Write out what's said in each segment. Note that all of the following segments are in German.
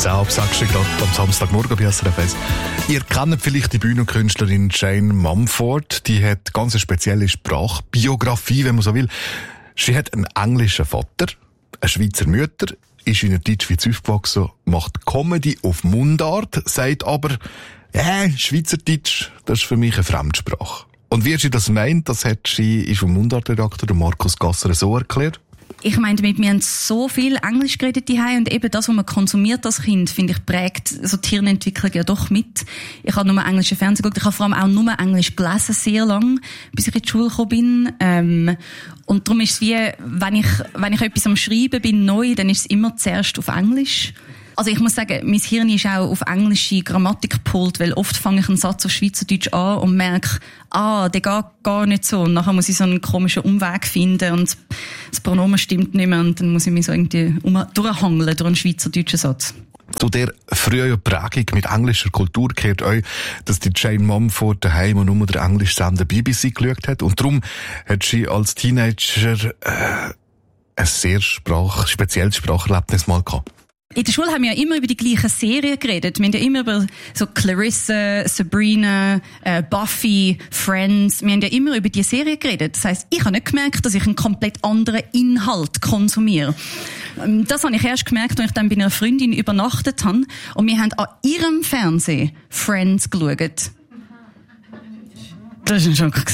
10 ab 6 gerade am Samstagmorgen bei SRF 1. Ihr kennt vielleicht die Bühnenkünstlerin Jane Mumford. Die hat ganz eine spezielle Sprachbiografie, wenn man so will. Sie hat einen englischen Vater, eine Schweizer Mutter, ist in der Deutschschweiz aufgewachsen, macht Comedy auf Mundart, sagt aber, Schweizerdeutsch, das ist für mich eine Fremdsprache. Und wie sie das meint, das hat sie vom Mundartredakteur Markus Gasser so erklärt. Ich meine, wir haben so viel Englisch geredet daheim und eben das, was man konsumiert als Kind, finde ich, prägt so die Hirnentwicklung ja doch mit. Ich habe nur englischen Fernsehen geguckt, ich habe vor allem auch nur Englisch gelesen, sehr lang, bis ich in die Schule gekommen bin. Und darum ist es wie, wenn ich etwas am Schreiben bin, neu, dann ist es immer zuerst auf Englisch. Also ich muss sagen, mein Hirn ist auch auf englische Grammatik gepolt, weil oft fange ich einen Satz auf Schweizerdeutsch an und merke, der geht gar nicht so. Und nachher muss ich so einen komischen Umweg finden und das Pronomen stimmt nicht mehr und dann muss ich mich so irgendwie durchhangeln durch einen schweizerdeutschen Satz. Zu der frühen Prägung mit englischer Kultur gehört auch, dass die Jane Mumford daheim und nur den Englischsender BBC geschaut hat. Und darum hat sie als Teenager ein sehr spezielles Spracherlebnis mal gehabt. In der Schule haben wir ja immer über die gleichen Serien geredet. Wir haben ja immer über so Clarissa, Sabrina, Buffy, Friends. Wir haben ja immer über diese Serien geredet. Das heisst, ich habe nicht gemerkt, dass ich einen komplett anderen Inhalt konsumiere. Das habe ich erst gemerkt, als ich dann bei einer Freundin übernachtet habe. Und wir haben an ihrem Fernsehen Friends geschaut. Das war ein Schock.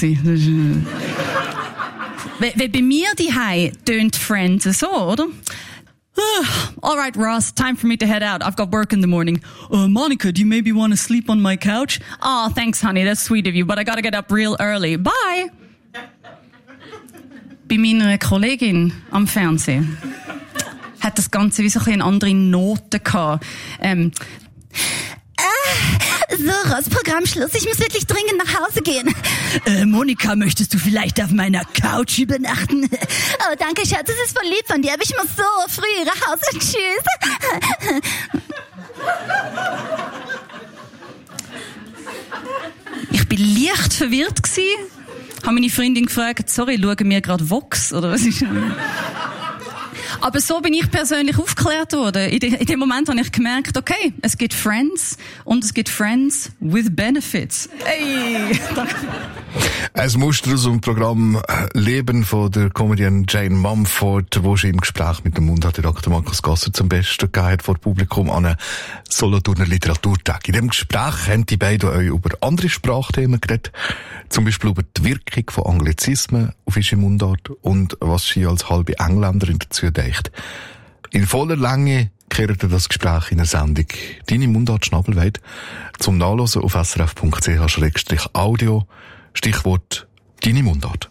Weil bei mir daheim tönt Friends so, oder? All right, Ross, time for me to head out. I've got work in the morning. Monica, do you maybe want to sleep on my couch? Oh, thanks, honey. That's sweet of you, but I gotta get up real early. Bye! Bei meiner Kollegin am Fernsehen hat das Ganze wie so ein andere Noten gehabt. So, Ross, Programmschluss. Ich muss wirklich dringend nach Hause gehen. Monika, möchtest du vielleicht auf meiner Couch übernachten? Oh, danke, Schatz. Das ist voll lieb von dir, aber ich muss so früh nach Hause. Tschüss. Ich bin leicht verwirrt gsi. Habe meine Freundin gefragt, sorry, schauen wir gerade Vox? Oder was ist das? Aber so bin ich persönlich aufgeklärt worden. In dem Moment habe ich gemerkt, okay, es gibt Friends und es gibt Friends with Benefits. Hey! Ein Muster aus dem Programm Leben von der Comedian Jane Mumford, wo sie im Gespräch mit dem Mundartredakteur Markus Gasser zum Besten gegeben hat vor Publikum an einem Solothurner Literaturtag. In dem Gespräch haben die beiden euch über andere Sprachthemen geredet, zum Beispiel über die Wirkung von Anglizismen auf ihre Mundart und was sie als halbe Engländerin dazu denkt. In voller Länge kehrte das Gespräch in der Sendung «Deine Mundart Schnabelweit» zum Nachlesen auf srf.ch/audio. Stichwort «Deine Mundart».